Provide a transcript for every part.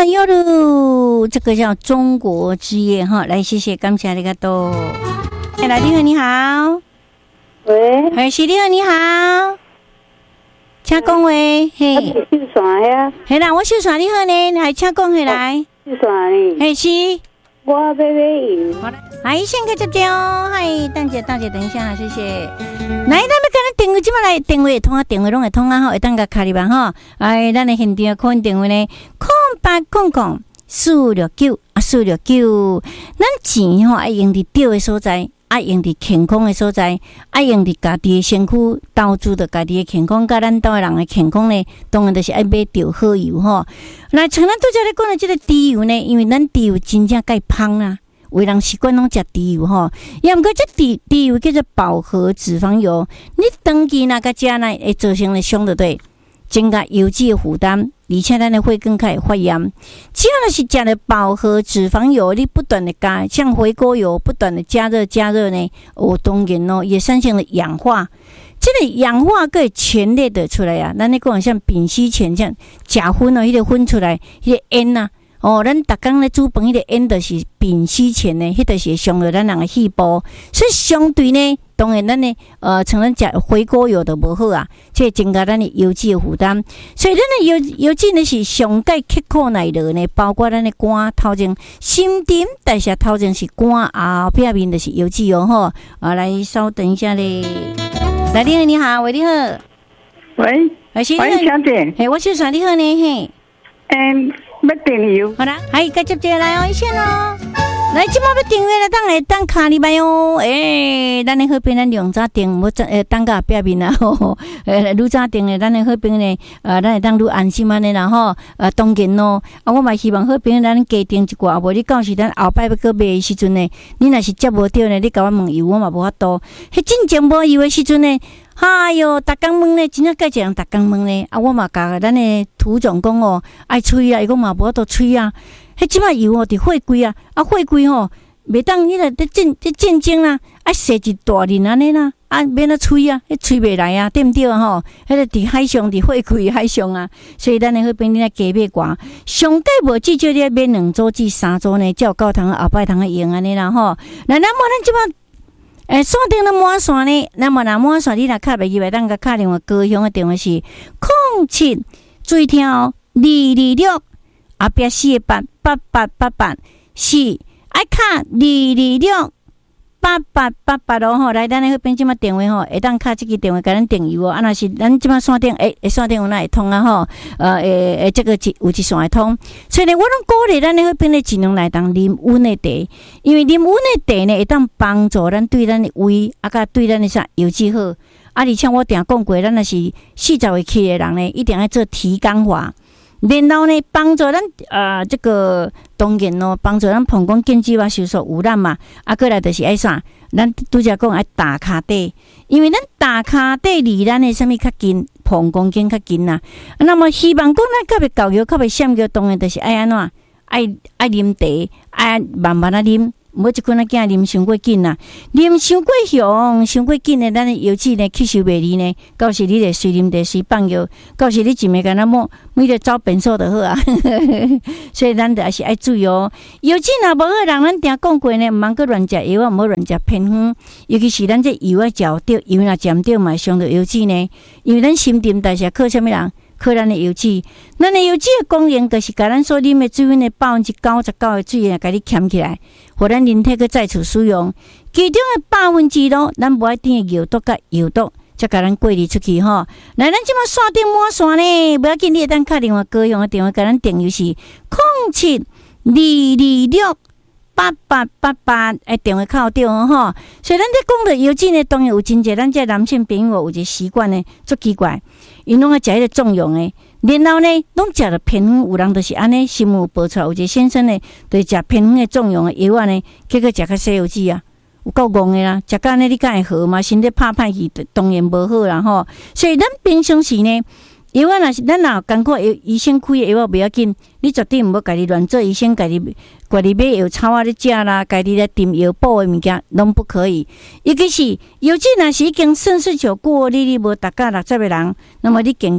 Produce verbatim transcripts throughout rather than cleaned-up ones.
了夜了，这个叫中国之夜哈，来谢谢，感谢ありがとう。哎，来你好，你好， 喂， 哎，是你好，你好，请讲话，嘿， 秀山呀， 嘿啦，我秀山你好呢，还请讲回来， 秀山呢？ 嘿是， 我要买油。 好了，哎，先给接接哦，嗨，蛋姐，蛋姐，等一下，谢谢。来，咱们跟咱电话即摆来电话通啊，电话拢会通啊，吼，会当甲卡里吧，吼，哎，咱的现场可能电话呢，空八空空四六九啊，四六九，咱钱吼爱用伫对的所在。爱用伫健康的所在，爱用伫家己的身躯投资着家己的健康，甲咱岛的人的健康呢，当然就是爱买着好油吼。那像咱拄则咧讲的即个猪油呢，因为咱猪油真正介芳啦，有人习惯拢食猪油吼，也毋过即猪猪油叫做饱和脂肪油，你长期那个食呢，会造成咧伤着对，增加油脂的负担。而且咱的血管开始发炎，只要是食了饱和脂肪油，你不断的加，像回锅油不断的加热加热呢，哦，当然咯，也产生了氧化。这个氧化可以前列的出来啊，咱那讲像丙烯醛，像甲酚哦，迄、那个分出来，迄、那个烟呐、啊，哦，咱逐工咧煮饭，迄、那个烟就是丙烯醛呢，迄、那个是伤到咱人的细胞，所以相对呢。当然，咱呢，呃，像咱食回锅油就无好啊，这增加咱的油脂的负担。所以，咱的油油脂呢是上界刻苦耐劳呢，包括咱的肝头前心点代谢头前是肝后壁面就是油脂哦吼。啊，来稍等一下咧。来，你好，你好，喂，你好， 喂， 喂，小姐， 嘿，我是啥？你好呢？嘿， 嗯，要订油。 好啦，还继续接来哦，一线哦。来，即马要订阅了，当来当卡里拜哦。诶，咱的好朋友咱两早订，无诶当个表面啦吼。诶，愈早订诶，咱的好朋友呢，呃，咱会当愈安心安尼啦吼。呃，当然咯，啊，我嘛希望好朋友咱加订一寡，无你到时咱后摆要搁买诶时阵呢，你若是接无到呢，你甲我问油，我嘛无法度。迄真正无油诶时阵呢，哎哟，逐工问呢，真正介一人逐工问呢，啊，我嘛甲咱的涂总讲哦，爱吹啊，伊讲嘛无法度吹啊。迄即摆油哦，伫货柜啊，啊货柜吼，袂当你来伫战伫战争啦，啊射一大輪安尼啦，啊免得吹啊，迄吹袂来啊，对毋对啊吼？迄个伫海上，伫货柜海上啊，所以咱诶迄边你来加买寡，上界无至少你买两组至三组呢，才有够通后摆通用安尼啦吼。那那么咱即摆诶，锁定了满线呢，那么若满线你若敲袂入来，当个敲电话高雄诶电话是零七水条二二六。后壁四个八八八八八是爱卡二二六八八八八咯吼，来咱迄边即马电话吼，会当卡即个电话甲咱订油哦。啊，若是咱即马线顶诶，诶线顶有哪会通啊吼？呃，诶诶，这个一有一线会通。所以呢，我拢鼓励咱迄边咧尽量来当啉温诶茶，因为啉温诶茶呢，会当帮助咱对咱的胃啊，甲对咱的啥油脂好。啊，而且我定讲过，咱若是四十岁起诶人呢，一定要做提肛法。然后呢，帮助咱呃这个当然咯，帮助咱膀胱经济啊收缩污染嘛，啊过来就是爱啥，咱拄则讲爱打骹底，因为咱打骹底离咱的什么较近，膀胱经较近呐。那么希望讲咱较袂搞药，较袂闪药，当然就是爱安怎，爱爱啉茶，爱慢慢啊啉。无一困仔囝啉伤过紧啦，啉伤过凶，伤过紧的，咱的油脂呢吸收袂离呢。到时你得随啉茶随放药，到时你一暝干那么每日走便所就好啊。所以咱着还是爱注意哦。油脂若无好，人咱定讲过呢，毋通搁乱食油啊，毋好乱食偏远。尤其是咱这油啊，食着油若占着嘛，伤着油脂呢。因为咱新陈代谢靠啥物人？靠咱的油脂，咱的油脂的功能就是甲咱所啉的水分的百分之九十九的水啊，甲你捡起来，互咱人体去再次使用。其中的百分之咯，咱无爱点的油毒甲油毒，才甲咱过滤出去吼。来，咱即马线顶满线呢，不要紧，你会当敲电话高雄的电话，甲咱电邮是零七二二六八八八八，诶，电话靠对哦吼。所以咱在讲的油脂呢，当然有真济，咱这男性朋友有一个习惯呢，足奇怪。因拢啊食迄个重用诶，然后呢，拢食了偏远，有人就是安尼新闻报出来，有一个先生呢，就是食偏远诶重用诶药啊呢，结果食较西油脂啊，有够戆诶啦，食到安尼你敢会好嘛？身体拍歹去，当然无好啦吼。所以咱平常时呢，药啊，若是咱若艰苦医生开诶药啊，不要紧，你绝对毋好家己乱做医生家己。家己买药草啊咧食啦，家己咧订药补诶物件，拢不可以。尤其是油脂若是已经肾失球过，你你无达到六十个人，那么你更加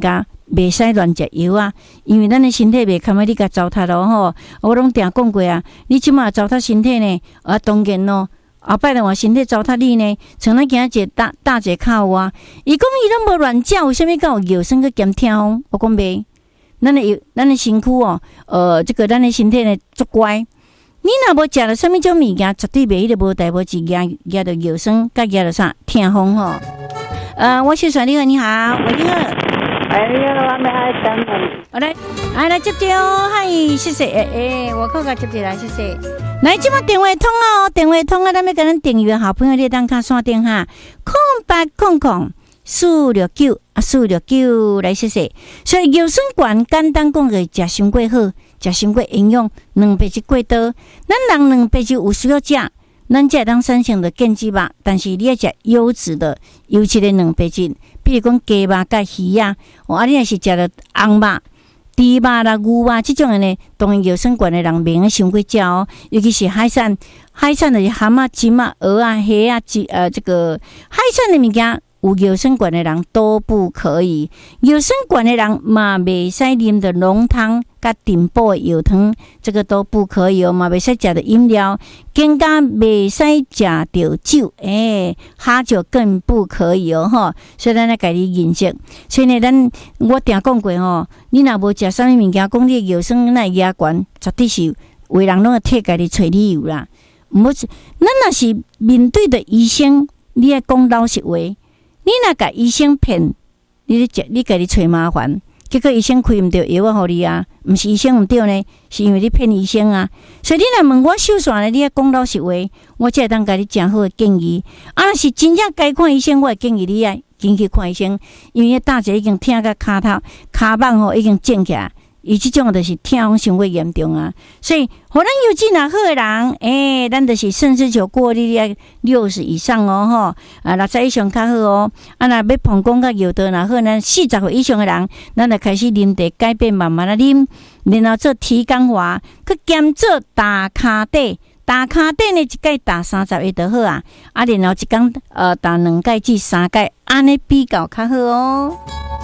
袂使乱食药啊，因为咱的身体袂堪要你甲糟蹋咯吼。我拢定讲过啊，你即马糟蹋身体呢，啊当然咯。后摆若话身体糟蹋你呢，像咱今仔一大大一靠啊，伊讲伊拢无乱食，为虾米敢有药酸去兼痛风？我讲袂，咱的药，咱的身躯哦，呃，这个咱的身体呢足乖。你若无食了什么种物件，绝对袂迄个无代无志压压到药酸，甲压到啥痛风吼。呃，我小帅你好，你好，喂你好， 哎呀，我们爱等你。 好来，来来接接哦，嗨，谢谢，诶、欸、诶，我靠个接接来，谢谢。来，即马电话通哦，电话通啊，咱要甲咱订阅好朋友，你当卡线电哈，空八空空四六九啊，四六九来谢谢。所以药酸管简单讲个食伤过好，食伤过营养，两百只过多。咱人两百只有需要食，咱才当产生的健肌肉，但是你要食优质的、优质的两百只，比如讲鸡肉、甲鱼啊，哦，啊，你若是食着红肉。猪肉啦、牛肉这种的呢，当然药酸管的人免伤过食哦，尤其是海产，海产的蛤蟆、金啊、鹅啊、虾啊、鸡呃，这个海产的物件有药酸管的人都不可以。药酸管的人嘛，袂使啉的浓汤甲炖补的药汤，这个都不可以哦。嘛，袂使食的饮料，更加袂使食着酒，诶、欸，哈酒更不可以哦，吼。所以咱来家己认识。所以呢，咱我定讲过吼，你若无食啥物物件，讲你的药酸那压悬，绝对是有人拢会替家己找理由啦。毋好，咱若是面对的医生，你要讲老实话。你若甲医生骗，你咧食，你家己找麻烦，结果医生开毋着药啊，互你啊，毋是医生毋对呢，是因为你骗医生啊。所以你若问我手算呢，你要讲老实话，我才会当甲你诚好的建议。啊，若是真正该看医生，我会建议你啊，紧去看医生，因为大姐已经疼到骹头、骹蠓吼已经肿起来。伊即种就是痛风伤过严重啊，所以互咱有质若好诶人，诶、欸，咱就是肾丝球过滤要六十以上哦，吼，啊，六十以上较好哦。啊，若要膀胱甲尿道若好，咱四十岁以上诶人，咱就开始啉茶改变，慢慢啊啉，然后做体感化，去兼做打骹底，打骹底呢一届打三十个就好啊，啊，然后一工呃打两届至三届，安尼比较较好哦。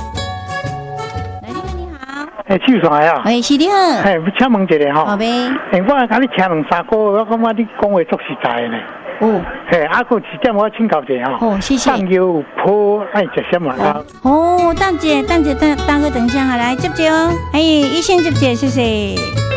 诶，手算啊！ 喂，是你好。 诶，要请问一下吼。 好呗。 诶，我甲你请两三个，我感觉你讲话足实在呢。 哦。 嘿，啊，佫一点我请教一下吼。 哦，谢谢。 放药铺爱食什么啊？ 哦，等姐，等姐，等等个等一下哈，来接接哦。哎，一线接接，谢谢。